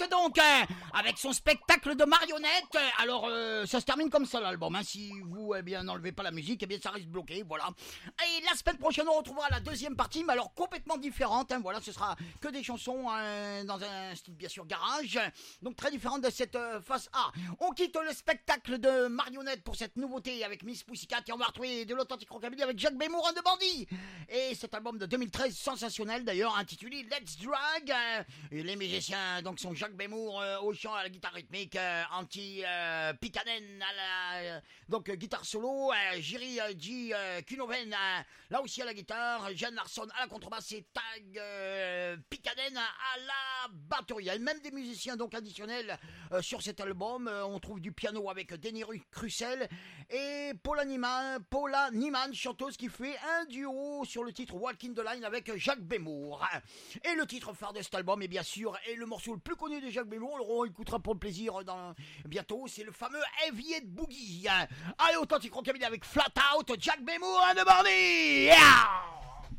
donc avec son spectacle de marionnettes. Alors ça se termine comme ça l'album, hein. Si vous n'enlevez pas la musique, ça reste bloqué, voilà. Et la semaine prochaine on retrouvera la deuxième partie, mais alors complètement différente, hein. Voilà, ce sera que des chansons dans un style bien sûr garage, donc très différente de cette face A. On quitte le spectacle de marionnettes pour cette nouveauté avec Miss Pussycat et on va retrouver de l'authentique rockabilly avec Jacques Bémour and the Bandits. Et cet album de 2013 sensationnel d'ailleurs intitulé Let's Drag. Et les musiciens donc sont Jacques Bémour au chant, à la guitare rythmique, Antti Pikanen à la guitare solo, Jiri G Kunoven là aussi à la guitare, Jeanne Larsson à la contrebasse et Tag Pikanen à la batterie. Il y a même des musiciens donc additionnels sur cet album. On trouve du piano avec Denny Crucel et Paula Niemann, chanteuse qui fait un duo sur le titre Walking the Line avec Jacques Bémour. Et le titre phare de cet album est bien sûr le morceau le plus connu de Jacques Bémour. Alors on écoutera pour le plaisir bientôt, c'est le fameux Heavy Boogie. Allez, authentique rockabilly avec Flat Out, Jacques Bémour and the Bandits. Yeah!